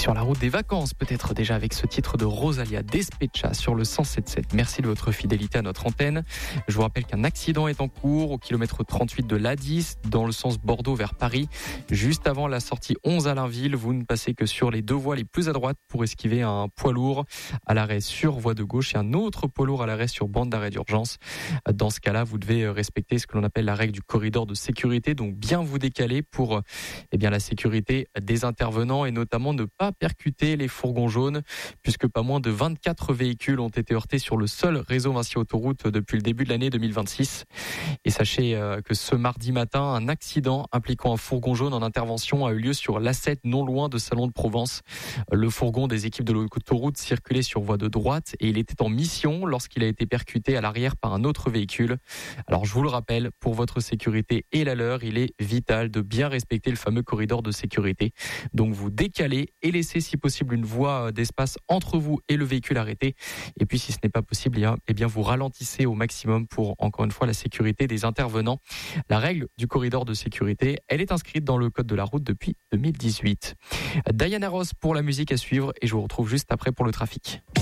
sur la route des vacances, peut-être déjà avec ce titre de Rosalia Despecha sur le 107.7. Merci de votre fidélité à notre antenne. Je vous rappelle qu'un accident est en cours au kilomètre 38 de l'A10 dans le sens Bordeaux vers Paris. Juste avant la sortie 11 à Blainville, vous ne passez que sur les deux voies les plus à droite pour esquiver un poids lourd à l'arrêt sur voie de gauche et un autre poids lourd à l'arrêt sur bande d'arrêt d'urgence. Dans ce cas-là, vous devez respecter ce que l'on appelle la règle du corridor de sécurité, donc bien vous décaler pour la sécurité des intervenants et notamment ne pas percuter les fourgons jaunes puisque pas moins de 24 véhicules ont été heurtés sur le seul réseau Vinci Autoroute depuis le début de l'année 2026. Et sachez que ce mardi matin, un accident impliquant un fourgon jaune en intervention a eu lieu sur l'A7 non loin de Salon de Provence. Le fourgon des équipes de l'autoroute circulait sur voie de droite et il était en mission lorsqu'il a été percuté à l'arrière par un autre véhicule. Alors je vous le rappelle, pour votre sécurité et la leur, il est vital de bien respecter le fameux corridor de sécurité. Donc vous décalez et laissez si possible une voie d'espace entre vous et le véhicule arrêté. Et puis si ce n'est pas possible, vous ralentissez au maximum pour encore une fois la sécurité des intervenants. La règle du corridor de sécurité, elle est inscrite dans le code de la route depuis 2018. Diana Ross pour la musique à suivre et je vous retrouve juste après pour le trafic.